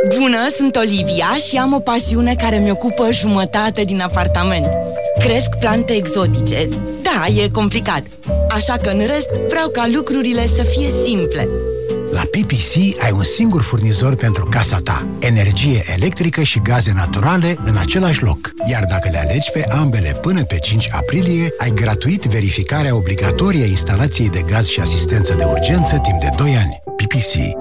Bună, sunt Olivia și am o pasiune care mi-ocupă jumătate din apartament. Cresc plante exotice. Da, e complicat. Așa că în rest vreau ca lucrurile să fie simple. La PPC ai un singur furnizor pentru casa ta. Energie electrică și gaze naturale în același loc. Iar dacă le alegi pe ambele până pe 5 aprilie, ai gratuit verificarea obligatorie a instalației de gaz și asistență de urgență timp de 2 ani. PPC.